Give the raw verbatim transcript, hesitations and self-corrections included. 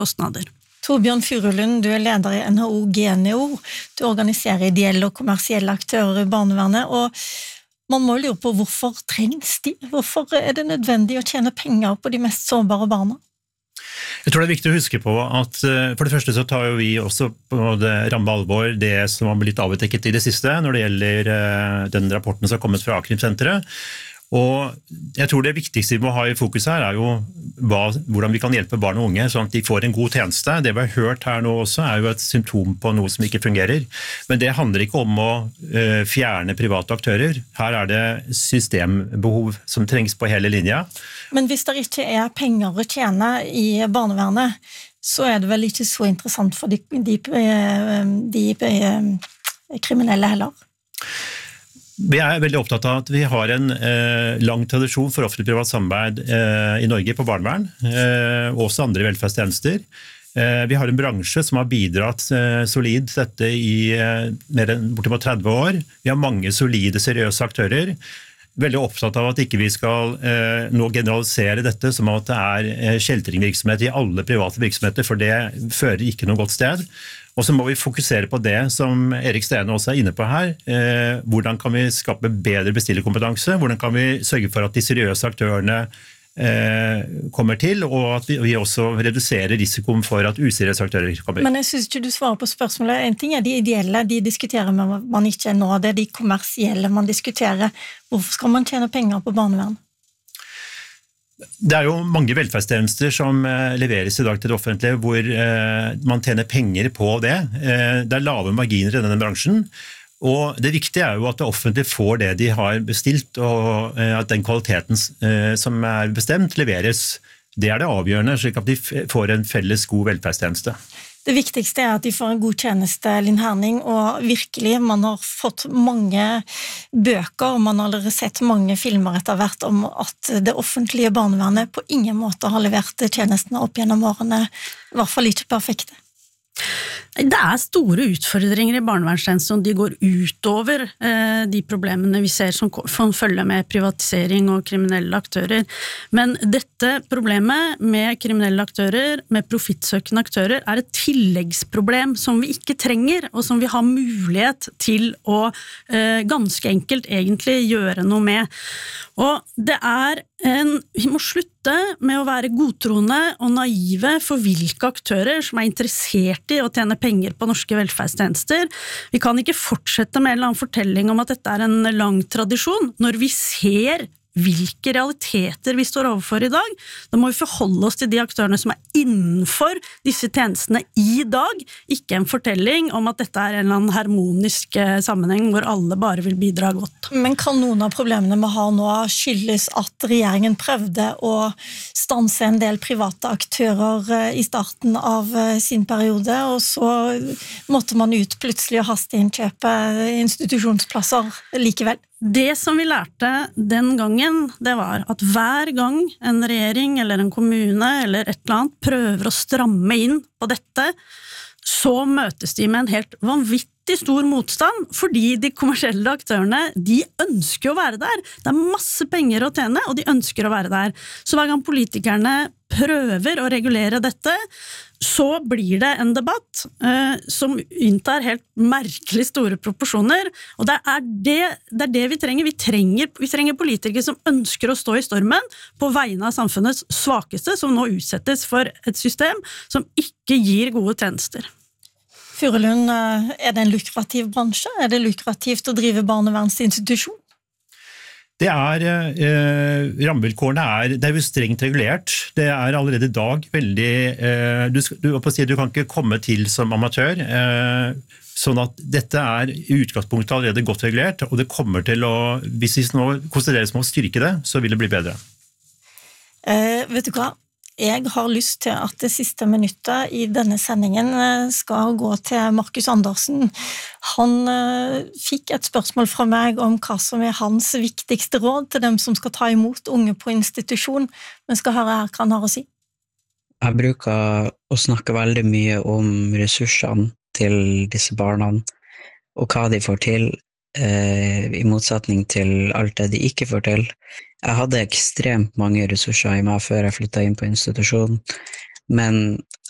kostnader. Torbjørn Furulund, du er leder i N H O Geneo. Du organiserer ideelle og kommersielle aktører i barnevernet, og man må lure på hvorfor trengs de? Hvorfor er det nødvendig å tjene penger på de mest sårbare barna? Jeg tror det er viktig å huske på at for det første så tar jo vi også på det ramme alvor det som har blitt avdekket i det siste når det gjelder den rapporten som har kommet fra A-krimsenteret. Og jeg tror det viktigste vi må ha i fokus her er jo hva, hvordan vi kan hjelpe barn og unge sånn at de får en god tjeneste. Det vi har hørt her nå også er jo et symptom på noe som ikke fungerer. Men det handler ikke om å uh, fjerne private aktører. Her er det systembehov som trengs på hele linja. Men hvis det ikke er penger å tjene i barnevernet, så er det vel ikke så interessant for de, de, de, de kriminelle heller? Vi er veldig opptatt av at vi har en eh, lang tradisjon for offentlig-privat samarbeid eh, i Norge på barnevern, eh, og også andre velferdstjenester. Eh, vi har en bransje som har bidratt eh, solid til dette i eh, mer enn bortimot tretti år. Vi har mange solide, seriøse aktører. Veldig opptatt av at ikke vi skal eh, nå generalisere dette som at det er eh, kjeltringvirksomhet i alle private virksomheter, for det fører ikke noe godt sted. Og så må vi fokusere på det som Erik Stene også er inne på her. Eh, hvordan kan vi skape bedre bestillerkompetanse? Hvordan kan vi sørge for at de seriøse aktørene eh, kommer til, og at vi, vi også reduserer risikoen for at useriøse aktører kommer. Men jeg synes ikke du svarer på spørsmålet. En ting er de ideelle, de diskuterer man ikke nå. Det er de kommersielle man diskuterer. Hvorfor skal man tjene penger på barnevern? Det er jo mange velferdstjenester som leveres i dag til det offentlige, hvor man tjener penger på det. Det er lave marginer i denne bransjen, og det viktige er jo at det offentlige får det de har bestilt, og at den kvaliteten som er bestemt leveres. Det er det avgjørende, slik at de får en felles god velferdstjeneste. Det viktigste er at de får en god tjeneste, Linn Herning, og virkelig, man har fått mange bøker, og man har allerede sett mange filmer etter hvert om at det offentlige barnevernet på ingen måte har levert tjenestene opp gjennom årene, i hvert fall ikke perfekte. Det er store utfordringer i barnevernstjenesten, og de går utover eh, de problemene vi ser som følger med privatisering og kriminelle aktører. Men dette problemet med kriminelle aktører, med profittsøkende aktører, er et tilleggsproblem som vi ikke trenger, og som vi har mulighet til å eh, ganske enkelt egentlig gjøre noe med. Og det er en, vi må slutte med å være godtroende og naive for hvilke aktører som er interessert i å tjene penger på norske velferdstjenester. Vi kan ikke fortsette med en eller annen fortelling om at dette er en lang tradisjon, når vi ser hvilke realiteter vi står overfor i dag. Da må vi forholde oss til de aktørene som er innenfor disse tjenestene i dag, ikke en fortelling om at dette er en eller annen harmonisk sammenheng hvor alle bare vil bidra godt. Men kan noen av problemene vi har nå skyldes at regjeringen prøvde å stanse en del private aktører i starten av sin periode, og så måtte man ut plutselig og hasteinnkjøpe institusjonsplasser likevel? Det som vi lærte den gangen, det var at hver gang en regjering eller en kommune eller et eller annet prøver å stramme inn på dette, så møtes de med en helt vanvittig stor motstand, fordi de kommersielle aktørene, de ønsker å være der. Det er masse penger å tjene, og de ønsker å være der. Så hver gang politikerne prøver å regulere dette, så blir det en debatt eh, som inntar helt merkelig store proporsjoner, og det er det, det er det vi trenger. Vi trenger. Vi trenger politikere som ønsker å stå i stormen på vegne av samfunnets svakeste, som nå utsettes for et system som ikke gir gode tjenester. Furulund, er det en lukrativ bransje? Er det lukrativt å drive barnevernsinstitusjon? Det er, eh, rammevilkårene er, det er jo strengt regulert. Det er allerede i dag veldig, eh, du, du, du kan ikke komme til som amatør, eh, sånn at dette er i utgangspunktet allerede godt regulert, og det kommer til å, hvis vi nå konsentreres med å styrke det, så vil det bli bedre. Eh, vet du hva? Jeg har lyst til at det siste minuttet i denne sendingen skal gå til Markus Andersen. Han uh, fikk et spørsmål fra meg om hva som er hans viktigste råd til dem som skal ta imot unge på institusjon. Vi skal høre her hva han har å si. Jeg bruker å snakke veldig mye om ressursene til disse barna, og hva de får til, eh, i motsetning til alt det de ikke får til. Jeg hadde ekstremt mange ressurser i meg før jeg flyttet inn på institusjon, men